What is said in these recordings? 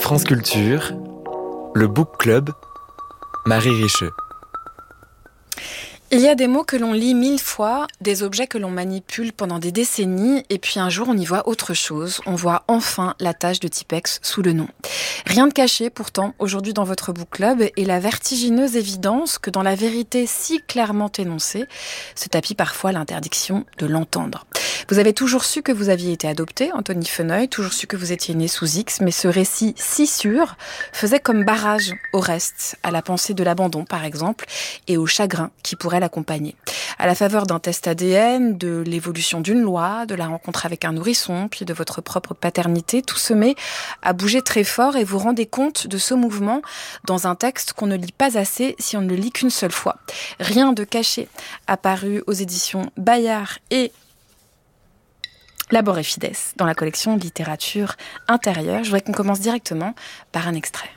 France Culture, le Book Club, Marie Richeux. Il y a des mots que l'on lit 1000 fois, des objets que l'on manipule pendant des décennies, et puis un jour on y voit autre chose. On voit enfin la tâche de Tipex sous le nom. Rien de caché pourtant aujourd'hui dans votre book club, et la vertigineuse évidence que dans la vérité si clairement énoncée, se tapit parfois l'interdiction de l'entendre. Vous avez toujours su que vous aviez été adopté, Anthony Feneuil, toujours su que vous étiez né sous X, mais ce récit si sûr faisait comme barrage au reste, à la pensée de l'abandon par exemple, et au chagrin qui pourrait l'accompagner. À la faveur d'un test ADN, de l'évolution d'une loi, de la rencontre avec un nourrisson, puis de votre propre paternité, tout se met à bouger très fort et vous rendez compte de ce mouvement dans un texte qu'on ne lit pas assez si on ne le lit qu'une seule fois. Rien de caché, apparu aux éditions Bayard et Labor et Fides dans la collection Littérature intérieure. Je voudrais qu'on commence directement par un extrait.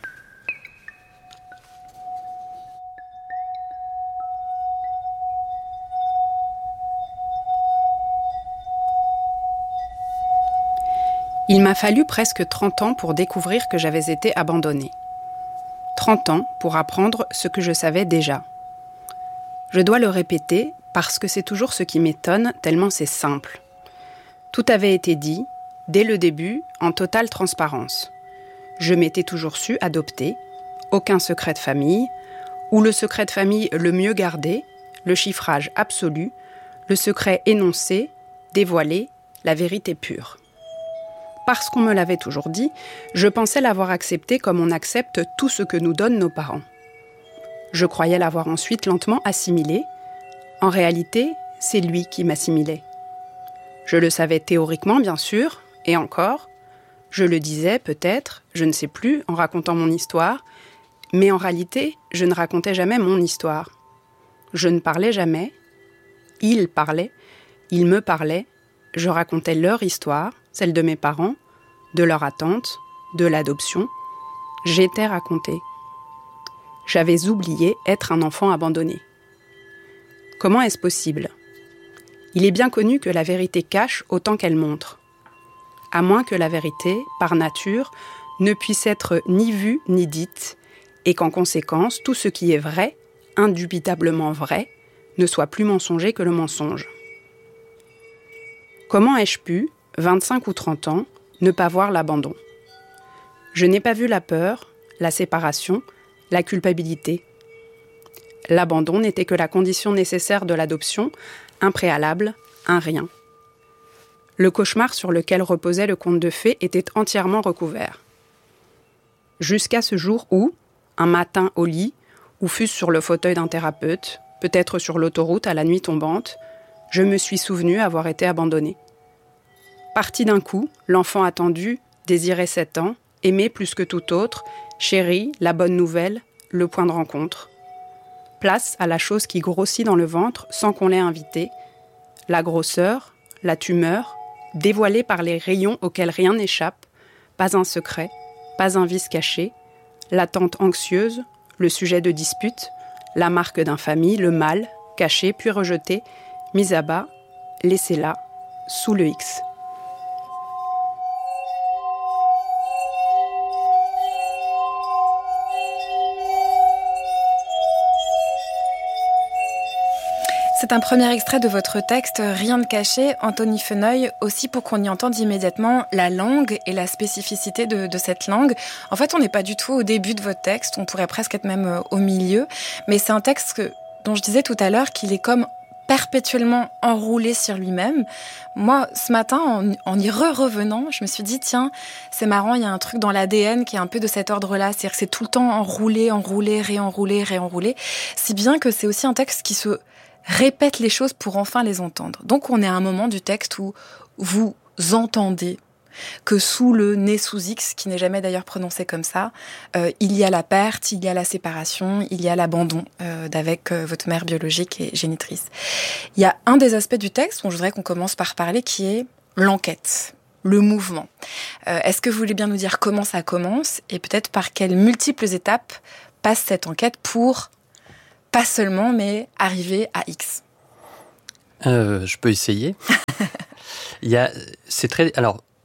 Il m'a fallu presque 30 ans pour découvrir que j'avais été abandonnée. 30 ans pour apprendre ce que je savais déjà. Je dois le répéter parce que c'est toujours ce qui m'étonne, tellement c'est simple. Tout avait été dit, dès le début, en totale transparence. Je m'étais toujours su adoptée, aucun secret de famille, ou le secret de famille le mieux gardé, le chiffrage absolu, le secret énoncé, dévoilé, la vérité pure. Parce qu'on me l'avait toujours dit, je pensais l'avoir accepté comme on accepte tout ce que nous donnent nos parents. Je croyais l'avoir ensuite lentement assimilé. En réalité, c'est lui qui m'assimilait. Je le savais théoriquement, bien sûr, et encore. Je le disais, peut-être, je ne sais plus, en racontant mon histoire, mais en réalité, je ne racontais jamais mon histoire. Je ne parlais jamais. Ils parlaient, ils me parlaient, je racontais leur histoire, celle de mes parents, de leur attente, de l'adoption. J'étais racontée. J'avais oublié être un enfant abandonné. Comment est-ce possible ? Il est bien connu que la vérité cache autant qu'elle montre. À moins que la vérité, par nature, ne puisse être ni vue ni dite, et qu'en conséquence, tout ce qui est vrai, indubitablement vrai, ne soit plus mensonger que le mensonge. Comment ai-je pu, 25 ou 30 ans, ne pas voir l'abandon ? Je n'ai pas vu la peur, la séparation, la culpabilité. L'abandon n'était que la condition nécessaire de l'adoption, un préalable, un rien. Le cauchemar sur lequel reposait le conte de fées était entièrement recouvert. Jusqu'à ce jour où, un matin au lit, ou fût-ce sur le fauteuil d'un thérapeute, peut-être sur l'autoroute à la nuit tombante, je me suis souvenu avoir été abandonnée. Parti d'un coup, l'enfant attendu, désiré 7 ans, aimé plus que tout autre, chéri, la bonne nouvelle, le point de rencontre. Place à la chose qui grossit dans le ventre sans qu'on l'ait invité, la grosseur, la tumeur, dévoilée par les rayons auxquels rien n'échappe, pas un secret, pas un vice caché, l'attente anxieuse, le sujet de dispute, la marque d'infamie, le mal, caché puis rejeté, mis à bas, laissé là, sous le X. C'est un premier extrait de votre texte, Rien de caché, Anthony Feneuil, aussi pour qu'on y entende immédiatement la langue et la spécificité de cette langue. En fait, on n'est pas du tout au début de votre texte, on pourrait presque être même au milieu, mais c'est un texte dont je disais tout à l'heure qu'il est comme perpétuellement enroulé sur lui-même. Moi, ce matin, en y revenant, je me suis dit, tiens, c'est marrant, il y a un truc dans l'ADN qui est un peu de cet ordre-là, c'est-à-dire que c'est tout le temps enroulé, réenroulé, si bien que c'est aussi un texte qui se répète les choses pour enfin les entendre. Donc on est à un moment du texte où vous entendez que sous le né sous X, qui n'est jamais d'ailleurs prononcé comme ça, il y a la perte, il y a la séparation, il y a l'abandon d'avec votre mère biologique et génitrice. Il y a un des aspects du texte dont je voudrais qu'on commence par parler qui est l'enquête, le mouvement. Est-ce que vous voulez bien nous dire comment ça commence et peut-être par quelles multiples étapes passe cette enquête pour pas seulement, mais arriver à X. Je peux essayer. Alors,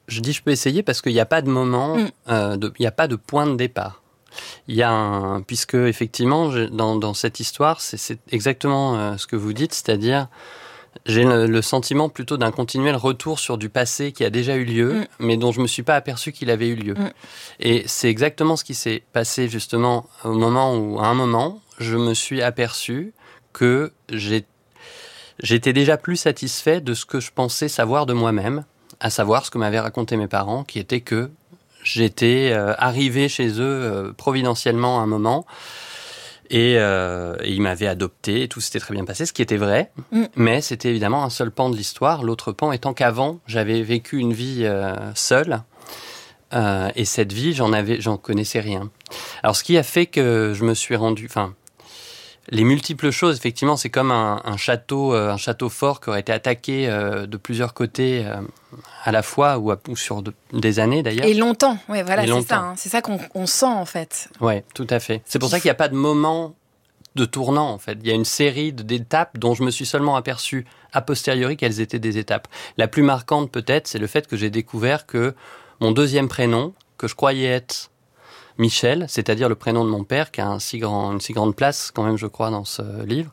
je dis je peux essayer parce qu'il n'y a pas de moment, il n'y a pas de point de départ. Il y a puisque effectivement, dans cette histoire, c'est exactement ce que vous dites, c'est-à-dire j'ai le sentiment plutôt d'un continuel retour sur du passé qui a déjà eu lieu, mais dont je me suis pas aperçu qu'il avait eu lieu. Et c'est exactement ce qui s'est passé justement au moment où, à un moment, je me suis aperçu que j'étais déjà plus satisfait de ce que je pensais savoir de moi-même, à savoir ce que m'avaient raconté mes parents, qui était que j'étais arrivé chez eux providentiellement à un moment, et ils m'avaient adopté, et tout s'était très bien passé, ce qui était vrai, mais c'était évidemment un seul pan de l'histoire, l'autre pan étant qu'avant, j'avais vécu une vie seule, et cette vie, j'en connaissais rien. Alors ce qui a fait que je me suis rendu... Les multiples choses, effectivement, c'est comme un château fort qui aurait été attaqué de plusieurs côtés à la fois ou sur des années d'ailleurs. Et longtemps, ouais, voilà, c'est ça. Hein. C'est ça qu'on sent en fait. Ouais, tout à fait. C'est pour ça qu'il n'y a pas de moment de tournant en fait. Il y a une série d'étapes dont je me suis seulement aperçu a posteriori qu'elles étaient des étapes. La plus marquante peut-être, c'est le fait que j'ai découvert que mon deuxième prénom, que je croyais être Michel, c'est-à-dire le prénom de mon père, qui a une si grande place quand même, je crois, dans ce livre.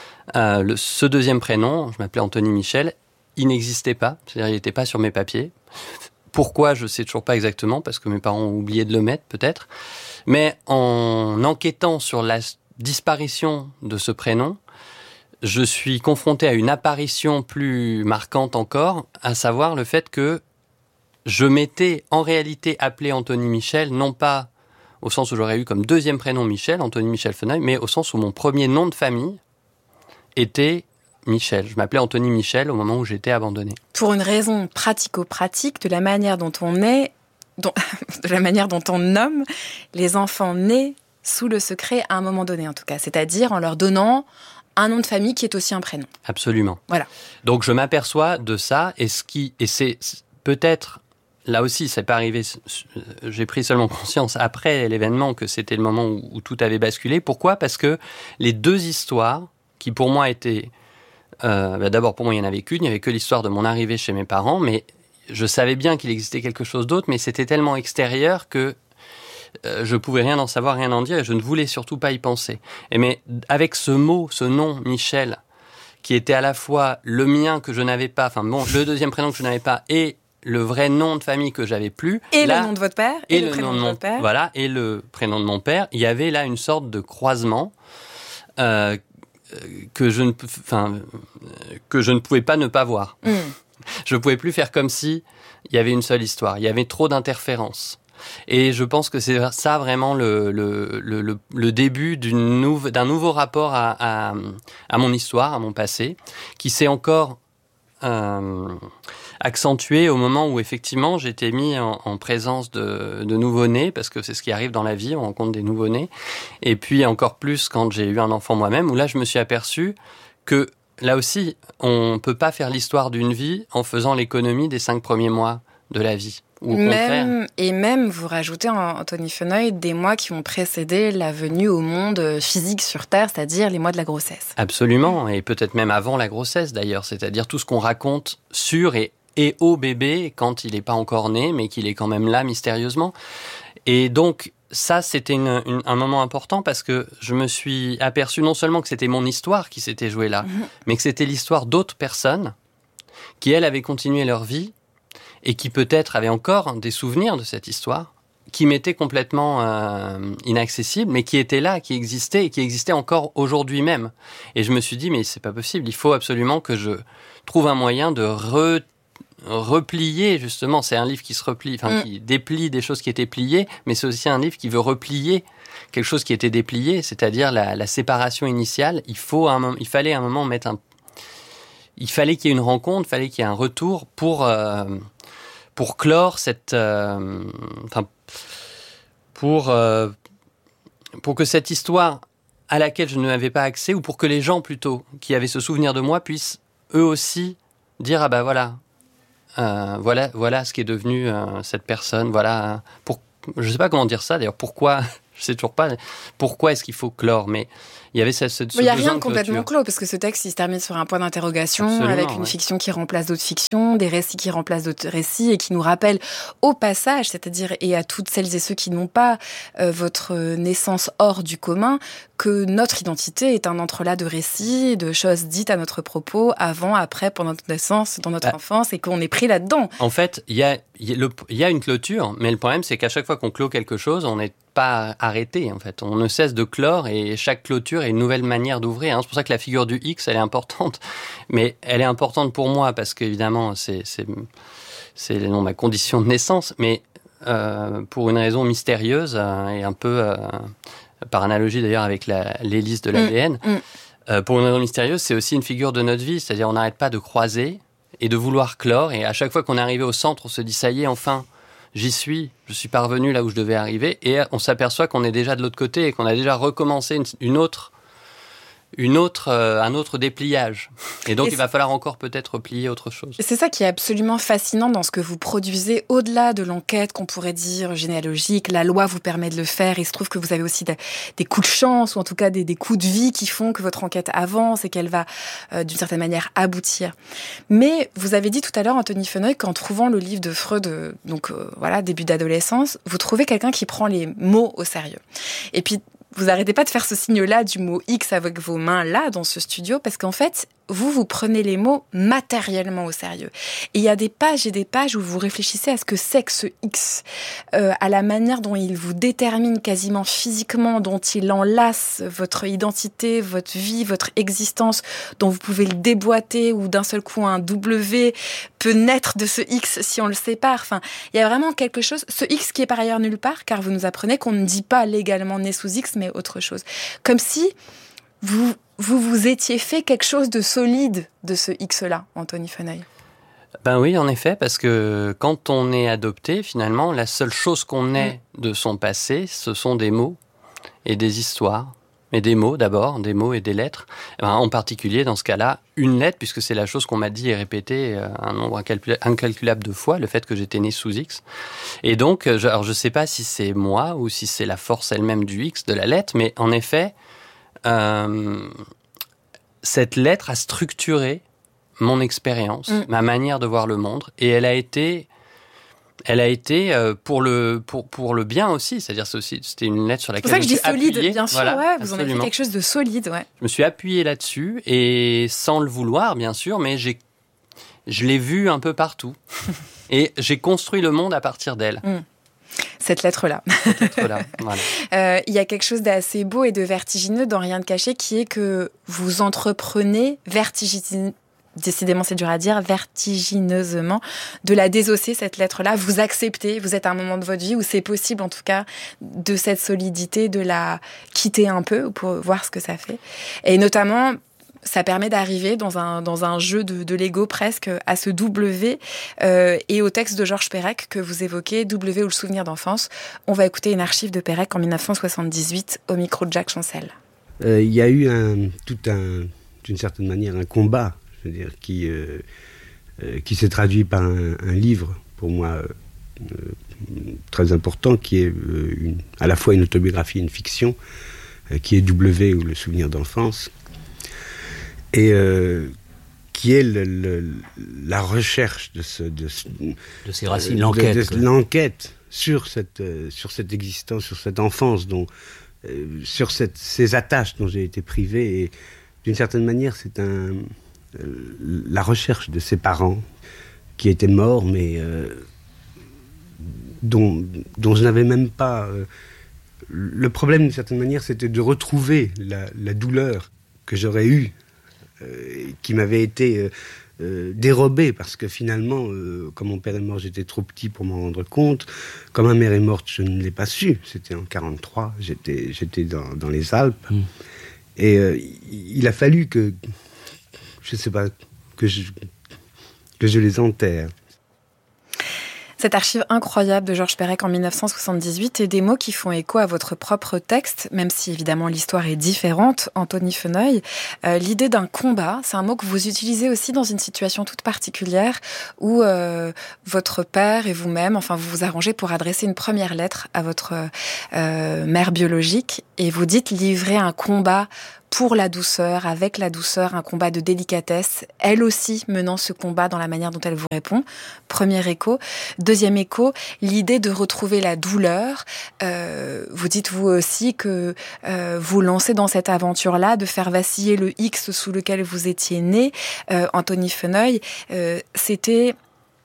Ce deuxième prénom, je m'appelais Anthony Michel, il n'existait pas, c'est-à-dire il n'était pas sur mes papiers. Pourquoi, je ne sais toujours pas exactement, parce que mes parents ont oublié de le mettre, peut-être. Mais en enquêtant sur la disparition de ce prénom, je suis confronté à une apparition plus marquante encore, à savoir le fait que je m'étais en réalité appelé Anthony Michel, non pas au sens où j'aurais eu comme deuxième prénom Michel, Anthony Michel Feneuil, mais au sens où mon premier nom de famille était Michel. Je m'appelais Anthony Michel au moment où j'étais abandonné. Pour une raison pratico-pratique de la manière dont on est, de la manière dont on nomme les enfants nés sous le secret à un moment donné en tout cas, c'est-à-dire en leur donnant un nom de famille qui est aussi un prénom. Absolument. Voilà. Donc je m'aperçois de ça et c'est peut-être... Là aussi, c'est pas arrivé. J'ai pris seulement conscience après l'événement que c'était le moment où tout avait basculé. Pourquoi ? Parce que les deux histoires, qui pour moi étaient... d'abord, pour moi, il n'y en avait qu'une. Il n'y avait que l'histoire de mon arrivée chez mes parents. Mais je savais bien qu'il existait quelque chose d'autre. Mais c'était tellement extérieur que je pouvais rien en savoir, rien en dire. Et je ne voulais surtout pas y penser. Mais avec ce mot, ce nom, Michel, qui était à la fois le mien que je n'avais pas, le deuxième prénom que je n'avais pas, et le vrai nom de famille que j'avais plus. Et là, le nom de votre père. Et le prénom de votre père. Voilà, et le prénom de mon père. Il y avait là une sorte de croisement que je ne pouvais pas ne pas voir. Je ne pouvais plus faire comme si il y avait une seule histoire. Il y avait trop d'interférences. Et je pense que c'est ça vraiment le début d'un nouveau rapport à mon histoire, à mon passé, qui s'est encore... accentué au moment où effectivement j'étais mis en présence de nouveau-nés, parce que c'est ce qui arrive dans la vie, on rencontre des nouveau-nés, et puis encore plus quand j'ai eu un enfant moi-même, où là je me suis aperçu que là aussi on peut pas faire l'histoire d'une vie en faisant l'économie des 5 premiers mois de la vie. Ou au contraire. Et même, vous rajoutez, Anthony Feneuil, des mois qui ont précédé la venue au monde physique sur Terre, c'est-à-dire les mois de la grossesse. Absolument, et peut-être même avant la grossesse d'ailleurs, c'est-à-dire tout ce qu'on raconte sur et au bébé quand il n'est pas encore né, mais qu'il est quand même là mystérieusement. Et donc, ça, c'était un moment important parce que je me suis aperçu non seulement que c'était mon histoire qui s'était jouée là, mais que c'était l'histoire d'autres personnes qui, elles, avaient continué leur vie et qui peut-être avaient encore des souvenirs de cette histoire, qui m'étaient complètement inaccessibles, mais qui étaient là, qui existaient et qui existaient encore aujourd'hui même. Et je me suis dit, mais c'est pas possible, il faut absolument que je trouve un moyen de replier, justement, c'est un livre qui se replie, qui déplie des choses qui étaient pliées, mais c'est aussi un livre qui veut replier quelque chose qui était déplié, c'est-à-dire la séparation initiale. Il fallait à un moment il fallait qu'il y ait une rencontre, il fallait qu'il y ait un retour pour clore cette, pour que cette histoire à laquelle je n'avais pas accès, ou pour que les gens plutôt qui avaient ce souvenir de moi puissent eux aussi dire ah ben voilà ce qui est devenu cette personne, voilà je sais pas comment dire ça d'ailleurs, pourquoi Je sais toujours pas pourquoi est-ce qu'il faut clore, mais il y avait ce il n'y a rien de complètement clos, parce que ce texte, il se termine sur un point d'interrogation, absolument, avec une fiction qui remplace d'autres fictions, des récits qui remplacent d'autres récits, et qui nous rappellent au passage, c'est-à-dire, et à toutes celles et ceux qui n'ont pas votre naissance hors du commun, que notre identité est un entrelac de récits, de choses dites à notre propos, avant, après, pendant notre naissance, dans notre enfance, et qu'on est pris là-dedans. En fait, il y a une clôture, mais le problème, c'est qu'à chaque fois qu'on clôt quelque chose, on n'est pas arrêté, en fait. On ne cesse de clore, et chaque clôture est une nouvelle manière d'ouvrir. C'est pour ça que la figure du X, elle est importante. Mais elle est importante pour moi, parce qu'évidemment, c'est ma condition de naissance, mais pour une raison mystérieuse, et un peu, par analogie d'ailleurs avec l'hélice de l'ADN, pour une raison mystérieuse, c'est aussi une figure de notre vie. C'est-à-dire, on n'arrête pas de croiser et de vouloir clore, et à chaque fois qu'on est arrivé au centre, on se dit, ça y est, enfin, je suis parvenu là où je devais arriver, et on s'aperçoit qu'on est déjà de l'autre côté, et qu'on a déjà recommencé un autre dépliage. Et donc, il va falloir encore peut-être plier autre chose. C'est ça qui est absolument fascinant dans ce que vous produisez, au-delà de l'enquête qu'on pourrait dire généalogique. La loi vous permet de le faire. Il se trouve que vous avez aussi des coups de chance, ou en tout cas des coups de vie qui font que votre enquête avance et qu'elle va, d'une certaine manière, aboutir. Mais vous avez dit tout à l'heure, Anthony Feneuil, qu'en trouvant le livre de Freud, début d'adolescence, vous trouvez quelqu'un qui prend les mots au sérieux. Et puis, vous arrêtez pas de faire ce signe-là du mot X avec vos mains là dans ce studio, parce qu'en fait, vous prenez les mots matériellement au sérieux. Et il y a des pages et des pages où vous réfléchissez à ce que c'est que ce X, à la manière dont il vous détermine quasiment physiquement, dont il enlace votre identité, votre vie, votre existence, dont vous pouvez le déboîter, ou d'un seul coup un W peut naître de ce X si on le sépare. Enfin, il y a vraiment quelque chose, ce X qui est par ailleurs nulle part, car vous nous apprenez qu'on ne dit pas légalement né sous X, mais autre chose. Comme si vous étiez fait quelque chose de solide de ce X-là, Anthony Feneuil. Ben oui, en effet, parce que quand on est adopté, finalement, la seule chose qu'on ait de son passé, ce sont des mots et des histoires. Et des mots d'abord, des mots et des lettres. En particulier, dans ce cas-là, une lettre, puisque c'est la chose qu'on m'a dit et répétée un nombre incalculable de fois, le fait que j'étais né sous X. Et donc, je ne sais pas si c'est moi ou si c'est la force elle-même du X, de la lettre, mais en effet, cette lettre a structuré mon expérience, ma manière de voir le monde, et elle a été pour le bien aussi, c'est-à-dire c'était une lettre sur laquelle je me suis appuyé. C'est pour ça que je dis solide, bien sûr, voilà, vous en avez fait quelque chose de solide. Ouais. Je me suis appuyé là-dessus, et sans le vouloir, bien sûr, mais je l'ai vue un peu partout. Et j'ai construit le monde à partir d'elle. Cette lettre-là. Voilà. Il y a quelque chose d'assez beau et de vertigineux dans Rien de caché, qui est que vous entreprenez décidément c'est dur à dire, vertigineusement, de la désosser, cette lettre-là. Vous acceptez, vous êtes à un moment de votre vie où c'est possible, en tout cas, de cette solidité, de la quitter un peu pour voir ce que ça fait. Et notamment, ça permet d'arriver dans un jeu de Lego presque à ce W et au texte de Georges Perec que vous évoquez, W ou le souvenir d'enfance. On va écouter une archive de Perec en 1978 au micro de Jacques Chancel. Il y a eu d'une certaine manière un combat, je veux dire, qui s'est traduit par un livre pour moi très important, qui est à la fois une autobiographie et une fiction, qui est W ou le souvenir d'enfance, et qui est la recherche de ces racines, l'enquête sur cette existence, sur cette enfance, sur ces attaches dont j'ai été privé. Et d'une certaine manière, c'est la recherche de ses parents qui étaient morts, mais dont je n'avais même pas... le problème, d'une certaine manière, c'était de retrouver la douleur que j'aurais eue, qui m'avait été dérobée, parce que finalement, quand mon père est mort, j'étais trop petit pour m'en rendre compte. Quand ma mère est morte, je ne l'ai pas su. C'était en 1943, j'étais dans les Alpes. Et il a fallu que, je ne sais pas, que je les enterre. Cette archive incroyable de Georges Perec en 1978 et des mots qui font écho à votre propre texte, même si évidemment l'histoire est différente, Antony Feneuil. L'idée d'un combat, c'est un mot que vous utilisez aussi dans une situation toute particulière où votre père et vous-même, enfin vous vous arrangez pour adresser une première lettre à votre mère biologique et vous dites livrer un combat pour la douceur, avec la douceur, un combat de délicatesse, elle aussi menant ce combat dans la manière dont elle vous répond. Premier écho. Deuxième écho, l'idée de retrouver la douleur. Vous dites vous aussi que vous lancez dans cette aventure-là, de faire vaciller le X sous lequel vous étiez né. Antony Feneuil, c'était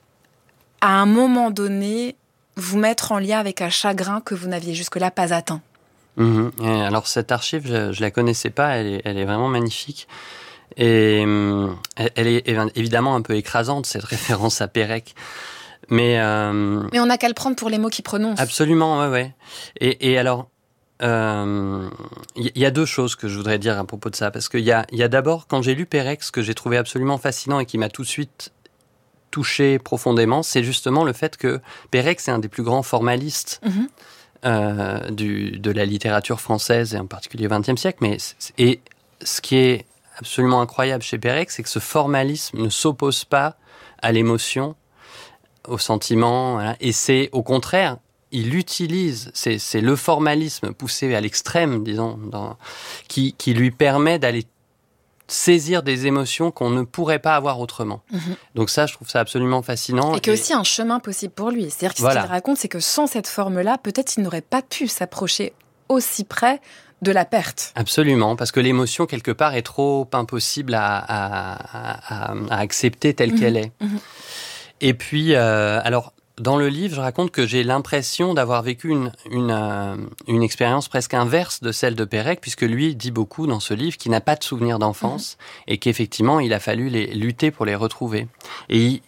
à un moment donné vous mettre en lien avec un chagrin que vous n'aviez jusque-là pas atteint. Alors cette archive, je la connaissais pas, elle est vraiment magnifique. Et elle est évidemment un peu écrasante, cette référence à Perec. Mais on n'a qu'à le prendre pour les mots qu'il prononce. Absolument, ouais. Et alors, il y a deux choses que je voudrais dire à propos de ça. Parce qu'il y a d'abord, quand j'ai lu Perec, ce que j'ai trouvé absolument fascinant et qui m'a tout de suite touché profondément, c'est justement le fait que Perec, c'est un des plus grands formalistes de la littérature française, et en particulier au XXe siècle. Et ce qui est absolument incroyable chez Perec, c'est que ce formalisme ne s'oppose pas à l'émotion, au sentiment, voilà. Et c'est au contraire, il utilise, c'est le formalisme poussé à l'extrême, disons, qui lui permet d'aller saisir des émotions qu'on ne pourrait pas avoir autrement. Donc ça, je trouve ça absolument fascinant. Et qu'il y a aussi un chemin possible pour lui. C'est-à-dire que ce qu'il raconte, c'est que sans cette forme-là, peut-être il n'aurait pas pu s'approcher aussi près de la perte. Absolument, parce que l'émotion, quelque part, est trop impossible à accepter telle qu'elle est. Et puis, alors, dans le livre, je raconte que j'ai l'impression d'avoir vécu une expérience presque inverse de celle de Perec, puisque lui dit beaucoup dans ce livre qu'il n'a pas de souvenirs d'enfance et qu'effectivement, il a fallu lutter pour les retrouver. Et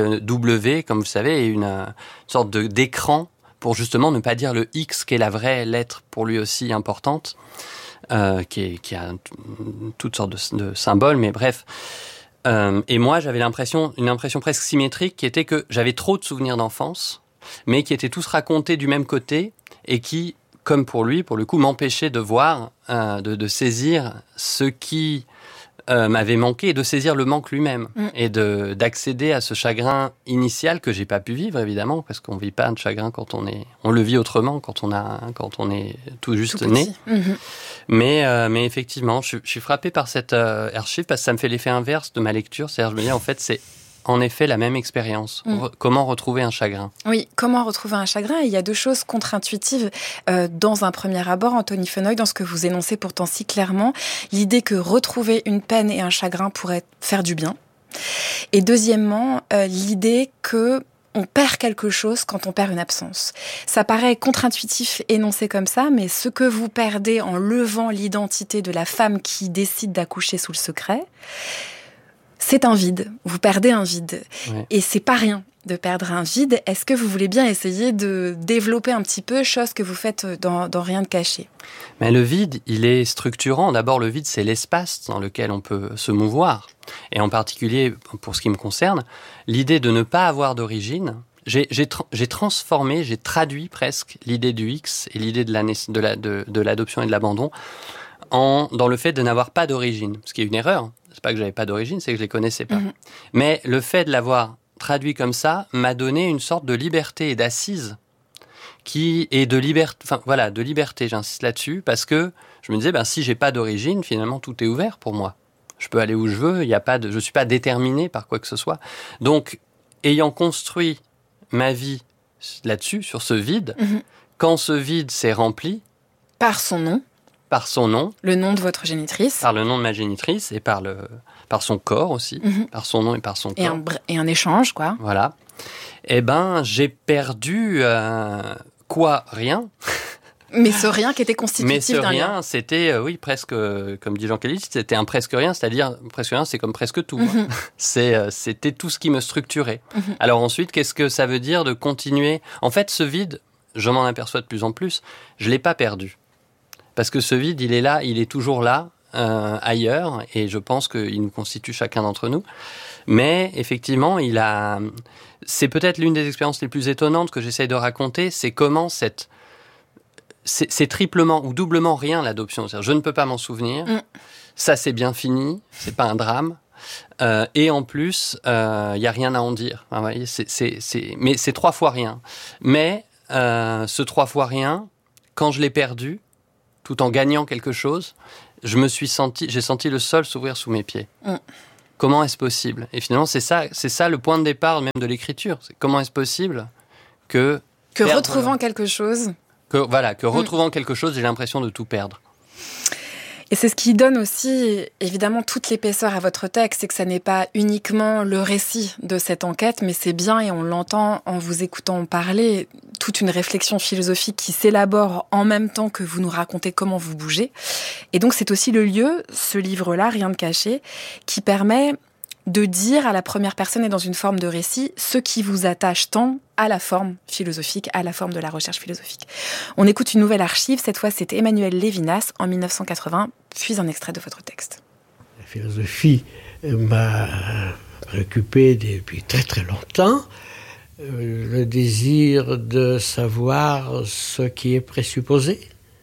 W, comme vous savez, est une sorte d'écran pour justement ne pas dire le X, qui est la vraie lettre pour lui aussi importante, qui a toutes sortes de symboles, mais bref. Et moi, j'avais une impression presque symétrique qui était que j'avais trop de souvenirs d'enfance, mais qui étaient tous racontés du même côté et qui, comme pour lui, pour le coup, m'empêchaient de voir, de saisir ce qui m'avait manqué et de saisir le manque lui-même et d'accéder à ce chagrin initial que j'ai pas pu vivre, évidemment, parce qu'on vit pas de chagrin on le vit autrement quand on est tout juste né. Mais effectivement, je suis frappé par cette archive parce que ça me fait l'effet inverse de ma lecture. C'est-à-dire, je me dis, en fait, c'est en effet la même expérience. Comment retrouver un chagrin ? Oui, comment retrouver un chagrin ? Et il y a deux choses contre-intuitives dans un premier abord, Antony Feneuil, dans ce que vous énoncez pourtant si clairement. L'idée que retrouver une peine et un chagrin pourrait faire du bien. Et deuxièmement, l'idée que on perd quelque chose quand on perd une absence. Ça paraît contre-intuitif énoncé comme ça, mais ce que vous perdez en levant l'identité de la femme qui décide d'accoucher sous le secret, c'est un vide. Vous perdez un vide. Ouais. Et c'est pas rien de perdre un vide. Est-ce que vous voulez bien essayer de développer un petit peu, chose que vous faites dans Rien de caché ? Mais le vide, il est structurant. D'abord, le vide, c'est l'espace dans lequel on peut se mouvoir. Et en particulier, pour ce qui me concerne, l'idée de ne pas avoir d'origine. J'ai transformé, j'ai traduit presque l'idée du X et l'idée de l'adoption et de l'abandon dans le fait de n'avoir pas d'origine. Ce qui est une erreur. C'est pas que j'avais pas d'origine, c'est que je les connaissais pas. Mais le fait de l'avoir traduit comme ça m'a donné une sorte de liberté et d'assise de liberté, j'insiste là-dessus, parce que je me disais, si j'ai pas d'origine, finalement, tout est ouvert pour moi. Je peux aller où je veux, je suis pas déterminé par quoi que ce soit. Donc, ayant construit ma vie là-dessus, sur ce vide, quand ce vide s'est rempli... Par son nom. Le nom de votre génitrice. Par le nom de ma génitrice et par son corps aussi. Par son nom et par son corps. Et un échange, quoi. Voilà. J'ai perdu rien. Mais ce rien qui était constitutif d'un lien. Mais ce rien, c'était, presque, comme dit Jean Kelly, c'était un presque rien, c'est-à-dire, presque rien, c'est comme presque tout. C'était tout ce qui me structurait. Alors ensuite, qu'est-ce que ça veut dire de continuer ? En fait, ce vide, je m'en aperçois de plus en plus, je ne l'ai pas perdu. Parce que ce vide, il est là, il est toujours là, ailleurs, et je pense qu'il nous constitue chacun d'entre nous. Mais effectivement, c'est peut-être l'une des expériences les plus étonnantes que j'essaye de raconter, c'est comment c'est triplement ou doublement rien l'adoption. C'est-à-dire, je ne peux pas m'en souvenir, ça c'est bien fini, c'est pas un drame. Et en plus, il y a rien à en dire. Vous voyez, mais c'est 3 fois rien. Mais ce 3 fois rien, quand je l'ai perdu, tout en gagnant quelque chose, j'ai senti le sol s'ouvrir sous mes pieds. Comment est-ce possible ? Et finalement, c'est ça le point de départ même de l'écriture. C'est comment est-ce possible que retrouvant quelque chose, retrouvant quelque chose, j'ai l'impression de tout perdre. Et c'est ce qui donne aussi, évidemment, toute l'épaisseur à votre texte, c'est que ça n'est pas uniquement le récit de cette enquête, mais c'est bien, et on l'entend en vous écoutant parler, toute une réflexion philosophique qui s'élabore en même temps que vous nous racontez comment vous bougez. Et donc c'est aussi le lieu, ce livre-là, Rien de caché, qui permet de dire à la première personne et dans une forme de récit ce qui vous attache tant à la forme philosophique, à la forme de la recherche philosophique. On écoute une nouvelle archive, cette fois c'est Emmanuel Lévinas en 1980, puis un extrait de votre texte. La philosophie m'a préoccupé depuis très très longtemps. Le désir de savoir ce qui est présupposé.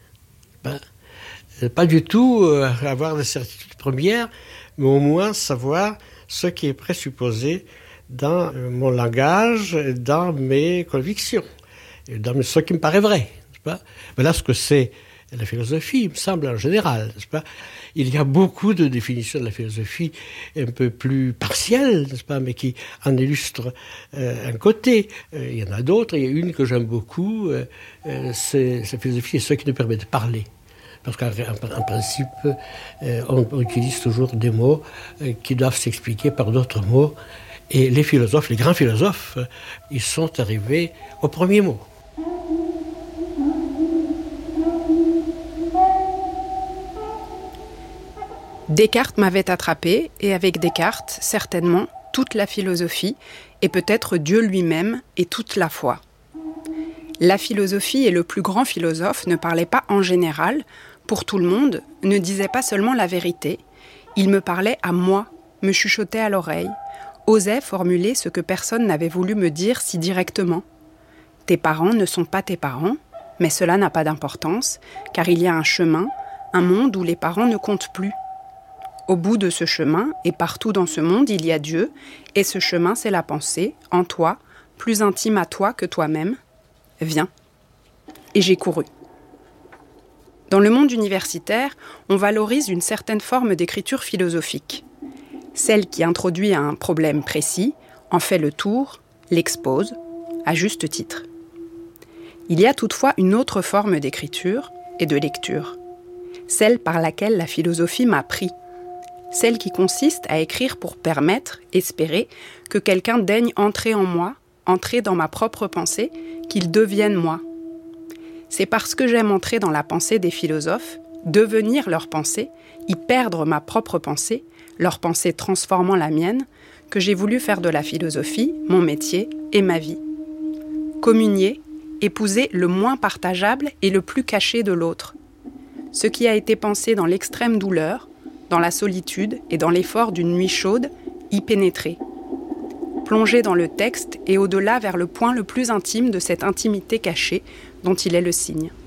Pas du tout avoir des certitudes premières, mais au moins savoir ce qui est présupposé dans mon langage, dans mes convictions, et dans ce qui me paraît vrai. Voilà ce que c'est la philosophie, il me semble, en général. N'est-ce pas ? Il y a beaucoup de définitions de la philosophie un peu plus partielles, n'est-ce pas, mais qui en illustrent un côté. Il y en a d'autres, il y a une que j'aime beaucoup, c'est la philosophie, c'est ce qui nous permet de parler. Parce qu'en principe, on utilise toujours des mots qui doivent s'expliquer par d'autres mots. Et les philosophes, les grands philosophes, ils sont arrivés au premier mot. Descartes m'avait attrapé, et avec Descartes, certainement, toute la philosophie, et peut-être Dieu lui-même, et toute la foi. La philosophie et le plus grand philosophe ne parlaient pas en général, pour tout le monde, ne disait pas seulement la vérité, il me parlait à moi, me chuchotait à l'oreille, osait formuler ce que personne n'avait voulu me dire si directement. Tes parents ne sont pas tes parents, mais cela n'a pas d'importance, car il y a un chemin, un monde où les parents ne comptent plus. Au bout de ce chemin, et partout dans ce monde, il y a Dieu, et ce chemin, c'est la pensée, en toi, plus intime à toi que toi-même. Viens. Et j'ai couru. Dans le monde universitaire, on valorise une certaine forme d'écriture philosophique. Celle qui introduit un problème précis, en fait le tour, l'expose, à juste titre. Il y a toutefois une autre forme d'écriture et de lecture, celle par laquelle la philosophie m'a pris, celle qui consiste à écrire pour permettre, espérer, que quelqu'un daigne entrer en moi, entrer dans ma propre pensée, qu'il devienne moi. C'est parce que j'aime entrer dans la pensée des philosophes, devenir leur pensée, y perdre ma propre pensée, leur pensée transformant la mienne, que j'ai voulu faire de la philosophie mon métier et ma vie. Communier, épouser le moins partageable et le plus caché de l'autre. Ce qui a été pensé dans l'extrême douleur, dans la solitude et dans l'effort d'une nuit chaude, y pénétrer. Plonger dans le texte et au-delà vers le point le plus intime de cette intimité cachée dont il est le signe.